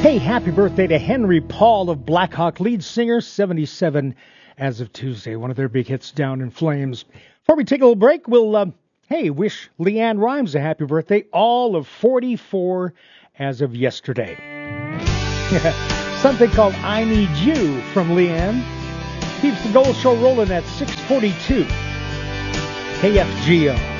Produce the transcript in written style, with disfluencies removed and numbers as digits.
Hey, happy birthday to Henry Paul of Blackhawk, lead singer, 77 as of Tuesday. One of their big hits, Down in Flames. Before we take a little break, we'll, wish Leanne Rhymes a happy birthday, all of 44 as of yesterday. Something called I Need You from Leanne keeps the Gold Show rolling at 6:42. KFGO.